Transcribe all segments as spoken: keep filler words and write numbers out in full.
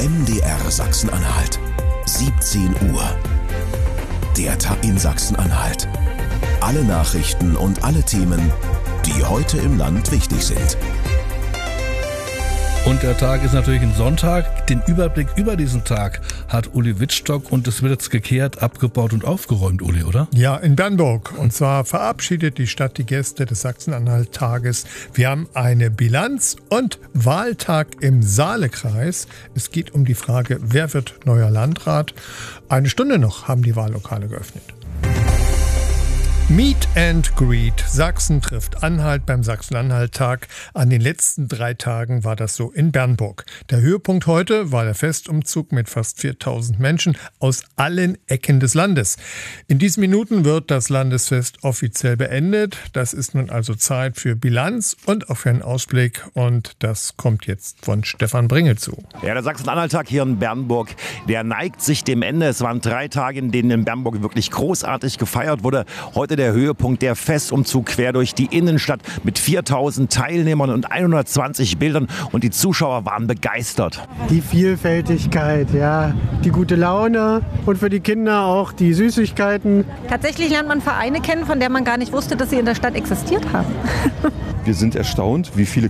M D R Sachsen-Anhalt. siebzehn Uhr. Der Tag in Sachsen-Anhalt. Alle Nachrichten und alle Themen, die heute im Land wichtig sind. Und der Tag ist natürlich ein Sonntag. Den Überblick über diesen Tag hat Uli Wittstock und es wird jetzt gekehrt, abgebaut und aufgeräumt, Uli, oder? Ja, in Bernburg. Und zwar verabschiedet die Stadt die Gäste des Sachsen-Anhalt-Tages. Wir haben eine Bilanz und Wahltag im Saalekreis. Es geht um die Frage, wer wird neuer Landrat? Eine Stunde noch haben die Wahllokale geöffnet. Meet and Greet. Sachsen trifft Anhalt beim Sachsen-Anhalt-Tag. An den letzten drei Tagen war das so in Bernburg. Der Höhepunkt heute war der Festumzug mit fast viertausend Menschen aus allen Ecken des Landes. In diesen Minuten wird das Landesfest offiziell beendet. Das ist nun also Zeit für Bilanz und auch für einen Ausblick. Und das kommt jetzt von Stefan Bringel zu. Ja, der Sachsen-Anhalt-Tag hier in Bernburg, der neigt sich dem Ende. Es waren drei Tage, in denen in Bernburg wirklich großartig gefeiert wurde. Heute der Höhepunkt, der Festumzug quer durch die Innenstadt mit viertausend Teilnehmern und hundertzwanzig Bildern und die Zuschauer waren begeistert. Die Vielfältigkeit, ja, die gute Laune und für die Kinder auch die Süßigkeiten. Tatsächlich lernt man Vereine kennen, von denen man gar nicht wusste, dass sie in der Stadt existiert haben. Wir sind erstaunt, wie viele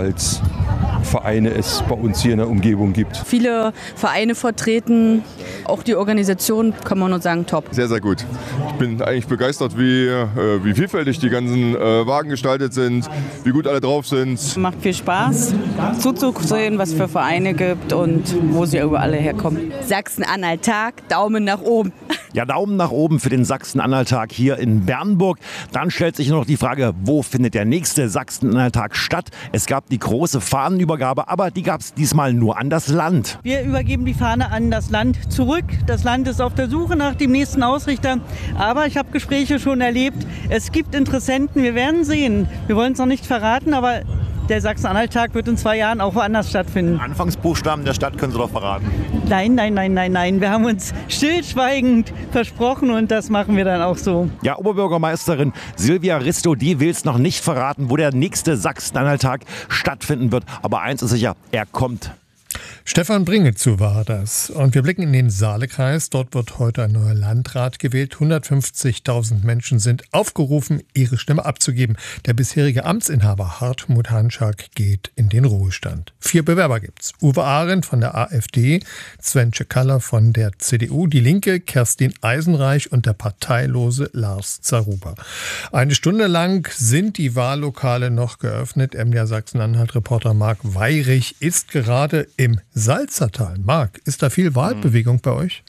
Karnevalsvereine es bei uns hier in der Umgebung gibt. Viele Vereine vertreten, auch die Organisation, kann man nur sagen, top. Sehr, sehr gut. Ich bin eigentlich begeistert, wie, äh, wie vielfältig die ganzen äh, Wagen gestaltet sind, wie gut alle drauf sind. Macht viel Spaß, zuzusehen, was es für Vereine gibt und wo sie überall herkommen. Sachsen-Anhalt-Tag, Daumen nach oben. Ja, Daumen nach oben für den Sachsen-Anhalt-Tag hier in Bernburg. Dann stellt sich noch die Frage, wo findet der nächste Sachsen-Anhalt-Tag statt? Es gab die große Fahnenübergabe, aber die gab es diesmal nur an das Land. Wir übergeben die Fahne an das Land zurück. Das Land ist auf der Suche nach dem nächsten Ausrichter. Aber ich habe Gespräche schon erlebt. Es gibt Interessenten, wir werden sehen. Wir wollen es noch nicht verraten, aber der Sachsen-Anhalt-Tag wird in zwei Jahren auch woanders stattfinden. Anfangsbuchstaben der Stadt können Sie doch verraten. Nein, nein, nein, nein, nein. Wir haben uns stillschweigend versprochen und das machen wir dann auch so. Ja, Oberbürgermeisterin Silvia Risto, die will es noch nicht verraten, wo der nächste Sachsen-Anhalt-Tag stattfinden wird. Aber eins ist sicher, er kommt. Stefan Bringezu war das. Und wir blicken in den Saalekreis. Dort wird heute ein neuer Landrat gewählt. hundertfünfzigtausend Menschen sind aufgerufen, ihre Stimme abzugeben. Der bisherige Amtsinhaber Hartmut Hanschak geht in den Ruhestand. Vier Bewerber gibt's. Uwe Arendt von der AfD, Sven Cekaller von der C D U, die Linke, Kerstin Eisenreich und der parteilose Lars Zaruba. Eine Stunde lang sind die Wahllokale noch geöffnet. M D R Sachsen-Anhalt-Reporter Marc Weyrich ist gerade im Salzertal. Marc, ist da viel Wahlbewegung bei euch?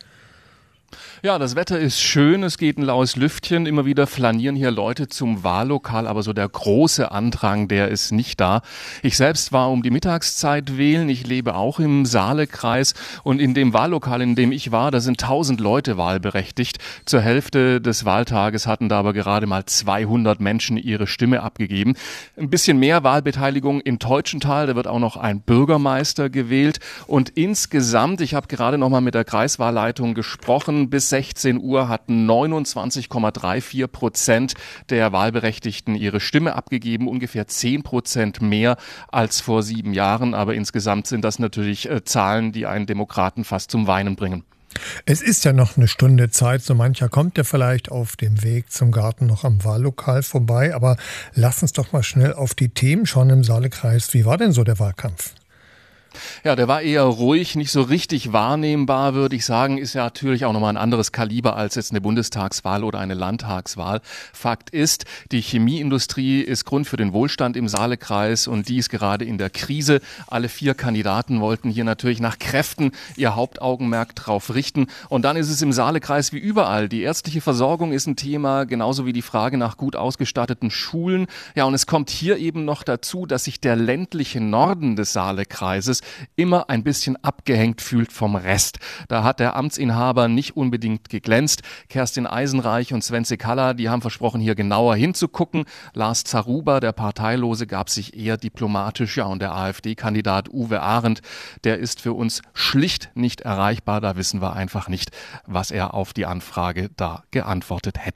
Ja, das Wetter ist schön, es geht ein laues Lüftchen, immer wieder flanieren hier Leute zum Wahllokal, aber so der große Andrang, der ist nicht da. Ich selbst war um die Mittagszeit wählen, ich lebe auch im Saalekreis und in dem Wahllokal, in dem ich war, da sind tausend Leute wahlberechtigt. Zur Hälfte des Wahltages hatten da aber gerade mal zweihundert Menschen ihre Stimme abgegeben. Ein bisschen mehr Wahlbeteiligung in Teutschenthal, da wird auch noch ein Bürgermeister gewählt und insgesamt, ich habe gerade noch mal mit der Kreiswahlleitung gesprochen, bis sechzehn Uhr hatten neunundzwanzig Komma vierunddreißig Prozent der Wahlberechtigten ihre Stimme abgegeben, ungefähr zehn Prozent mehr als vor sieben Jahren. Aber insgesamt sind das natürlich äh, Zahlen, die einen Demokraten fast zum Weinen bringen. Es ist ja noch eine Stunde Zeit, so mancher kommt ja vielleicht auf dem Weg zum Garten noch am Wahllokal vorbei. Aber lass uns doch mal schnell auf die Themen schauen im Saalekreis. Wie war denn so der Wahlkampf? Ja, der war eher ruhig, nicht so richtig wahrnehmbar, würde ich sagen. Ist ja natürlich auch nochmal ein anderes Kaliber als jetzt eine Bundestagswahl oder eine Landtagswahl. Fakt ist, die Chemieindustrie ist Grund für den Wohlstand im Saalekreis und die ist gerade in der Krise. Alle vier Kandidaten wollten hier natürlich nach Kräften ihr Hauptaugenmerk drauf richten. Und dann ist es im Saalekreis wie überall. Die ärztliche Versorgung ist ein Thema, genauso wie die Frage nach gut ausgestatteten Schulen. Ja, und es kommt hier eben noch dazu, dass sich der ländliche Norden des Saalekreises immer ein bisschen abgehängt fühlt vom Rest. Da hat der Amtsinhaber nicht unbedingt geglänzt. Kerstin Eisenreich und Sven Cekaller, die haben versprochen, hier genauer hinzugucken. Lars Zaruba, der Parteilose, gab sich eher diplomatisch. Ja, und der AfD-Kandidat Uwe Arendt, der ist für uns schlicht nicht erreichbar. Da wissen wir einfach nicht, was er auf die Anfrage da geantwortet hätte.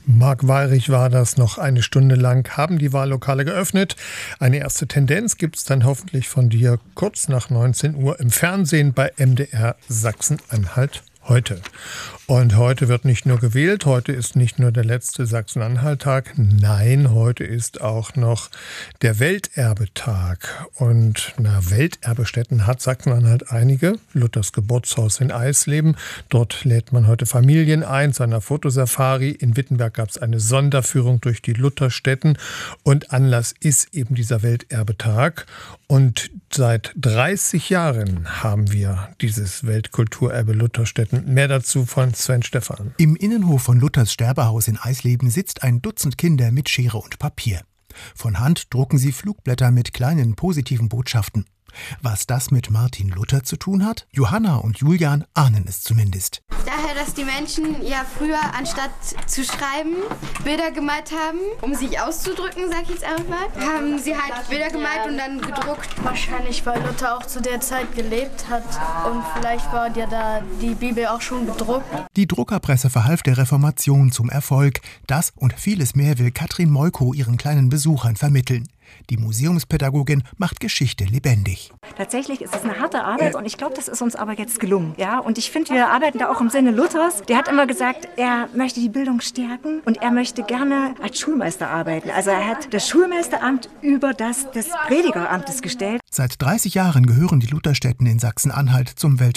Marc Weyrich war das. Noch eine Stunde lang haben die Wahllokale geöffnet. Eine erste Tendenz gibt es dann hoffentlich von dir kurz nach neunzehn Uhr im Fernsehen bei M D R Sachsen-Anhalt heute. Und heute wird nicht nur gewählt, heute ist nicht nur der letzte Sachsen-Anhalt-Tag, nein, heute ist auch noch der Welterbetag. Und na, Welterbestätten hat Sachsen-Anhalt einige. Luthers Geburtshaus in Eisleben, dort lädt man heute Familien ein zu einer Fotosafari. In Wittenberg gab es eine Sonderführung durch die Lutherstätten und Anlass ist eben dieser Welterbetag. Und seit dreißig Jahren haben wir dieses Weltkulturerbe Lutherstätten. Mehr dazu von Sven Stephan. Im Innenhof von Luthers Sterbehaus in Eisleben sitzt ein Dutzend Kinder mit Schere und Papier. Von Hand drucken sie Flugblätter mit kleinen positiven Botschaften. Was das mit Martin Luther zu tun hat? Johanna und Julian ahnen es zumindest. Daher, dass die Menschen ja früher anstatt zu schreiben, Bilder gemalt haben, um sich auszudrücken, sag ich jetzt einfach mal, haben sie halt Bilder gemalt und dann gedruckt. Wahrscheinlich, weil Luther auch zu der Zeit gelebt hat und vielleicht war ja da die Bibel auch schon gedruckt. Die Druckerpresse verhalf der Reformation zum Erfolg. Das und vieles mehr will Katrin Moiko ihren kleinen Besuchern vermitteln. Die Museumspädagogin macht Geschichte lebendig. Tatsächlich ist es eine harte Arbeit und ich glaube, das ist uns aber jetzt gelungen. Ja? Und ich finde, wir arbeiten da auch im Sinne Luthers. Der hat immer gesagt, er möchte die Bildung stärken und er möchte gerne als Schulmeister arbeiten. Also er hat das Schulmeisteramt über das des Predigeramtes gestellt. Seit dreißig Jahren gehören die Lutherstätten in Sachsen-Anhalt zum Welt